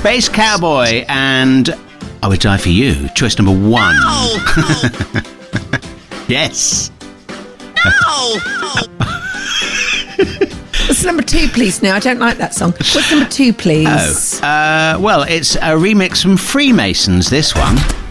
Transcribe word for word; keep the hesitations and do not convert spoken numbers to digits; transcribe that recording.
Space Cowboy and I Would Die For You. Choice number one. No! Yes. No! What's number two, please? Now, I don't like that song. What's number two, please? Oh, uh, well, it's a remix from Freemasons, this one.